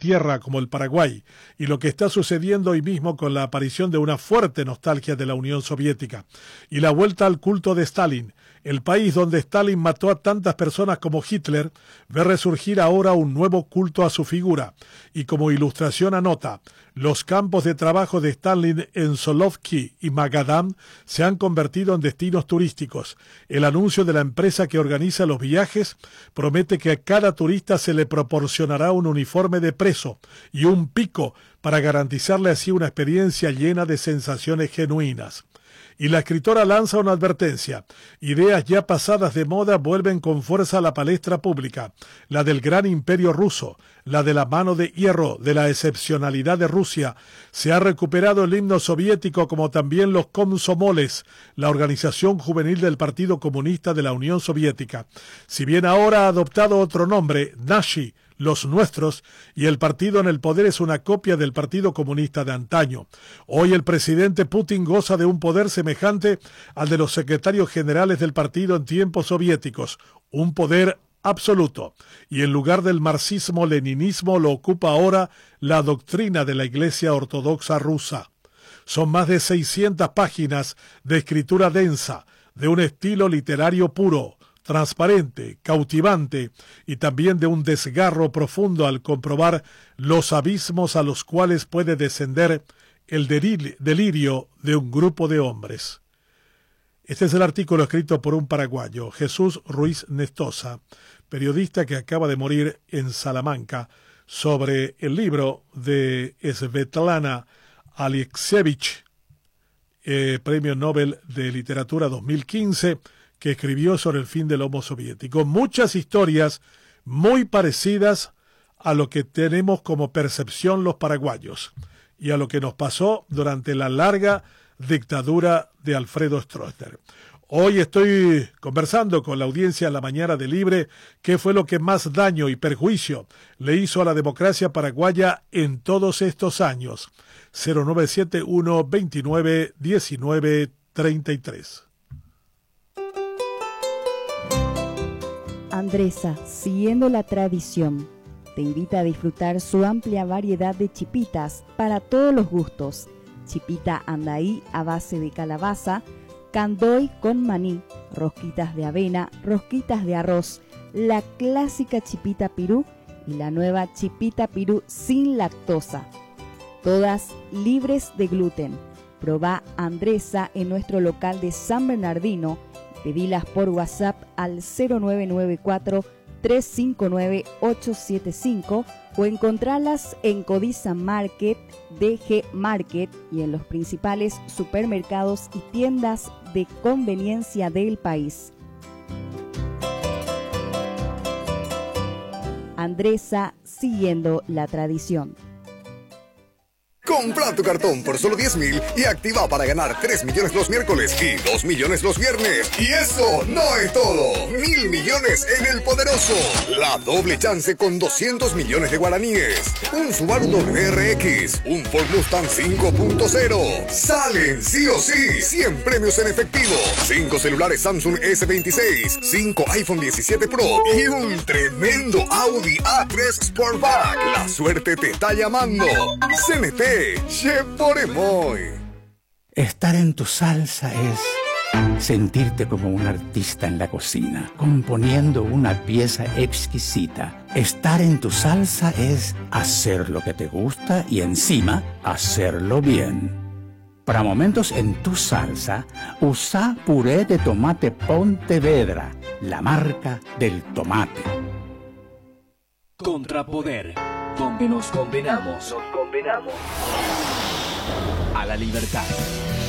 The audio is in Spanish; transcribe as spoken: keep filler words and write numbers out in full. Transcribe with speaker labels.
Speaker 1: tierra como el Paraguay, y lo que está sucediendo hoy mismo con la aparición de una fuerte nostalgia de la Unión Soviética, y la vuelta al culto de Stalin, el país donde Stalin mató a tantas personas como Hitler, ve resurgir ahora un nuevo culto a su figura, y como ilustración anota, los campos de trabajo de Stalin en Solovki y Magadan se han convertido en destinos turísticos. El anuncio de la empresa que organiza los viajes promete que a cada turista se le proporcionará un uniforme de preso y un pico para garantizarle así una experiencia llena de sensaciones genuinas. Y la escritora lanza una advertencia. Ideas ya pasadas de moda vuelven con fuerza a la palestra pública. La del gran imperio ruso, la de la mano de hierro, de la excepcionalidad de Rusia. Se ha recuperado el himno soviético como también los Komsomoles, la organización juvenil del Partido Comunista de la Unión Soviética. Si bien ahora ha adoptado otro nombre, Nashi, los nuestros, y el partido en el poder es una copia del Partido Comunista de antaño. Hoy el presidente Putin goza de un poder semejante al de los secretarios generales del partido en tiempos soviéticos, un poder absoluto, y en lugar del marxismo-leninismo lo ocupa ahora la doctrina de la Iglesia Ortodoxa rusa. Son más de seiscientas páginas de escritura densa, de un estilo literario puro, transparente, cautivante y también de un desgarro profundo al comprobar los abismos a los cuales puede descender el delirio de un grupo de hombres. Este es el artículo escrito por un paraguayo, Jesús Ruiz Nestosa, periodista que acaba de morir en Salamanca, sobre el libro de Svetlana Alexievich, eh, Premio Nobel de Literatura dos mil quince, que escribió sobre el fin del Homo soviético. Muchas historias muy parecidas a lo que tenemos como percepción los paraguayos y a lo que nos pasó durante la larga dictadura de Alfredo Stroessner. Hoy estoy conversando con la audiencia en la mañana de Libre qué fue lo que más daño y perjuicio le hizo a la democracia paraguaya en todos estos años. cero nueve siete uno, veintinueve, diecinueve, treinta y tres.
Speaker 2: Andresa, siguiendo la tradición, te invita a disfrutar su amplia variedad de chipitas para todos los gustos. Chipita andaí a base de calabaza, candoy con maní, rosquitas de avena, rosquitas de arroz, la clásica chipita pirú y la nueva chipita pirú sin lactosa. Todas libres de gluten. Probá Andresa en nuestro local de San Bernardino. Pedilas por WhatsApp al cero nueve nueve cuatro, tres cinco nueve, ocho siete cinco o encontralas en Codiza Market, D G Market y en los principales supermercados y tiendas de conveniencia del país. Andresa, siguiendo la tradición.
Speaker 3: Compra tu cartón por solo diez mil y activa para ganar tres millones los miércoles y dos millones los viernes. Y eso no es todo. Mil millones en el Poderoso. La doble chance con doscientos millones de guaraníes. Un Subaru W R X. Un Ford Mustang cinco punto cero. Salen sí o sí. cien premios en efectivo. cinco celulares Samsung S veintiséis. cinco iPhone diecisiete Pro. Y un tremendo Audi A tres Sportback. La suerte te está llamando. C N T.
Speaker 4: Estar en tu salsa es sentirte como un artista en la cocina, componiendo una pieza exquisita. Estar en tu salsa es hacer lo que te gusta y encima hacerlo bien. Para momentos en tu salsa, usa puré de tomate Pontevedra, la marca del tomate.
Speaker 5: Contrapoder, donde nos condenamos, nos condenamos a la libertad.